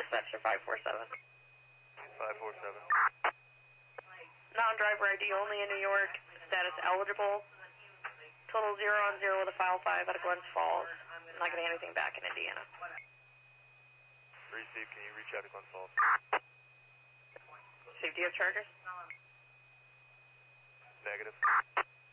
Dispatcher 547. 547. Non-driver ID only in New York. Status eligible. Total 0 on 0 with a file 5 out of Glens Falls. I'm not getting anything back in Indiana. Received, can you reach out to Glens Falls? Steve, do you have chargers? Negative.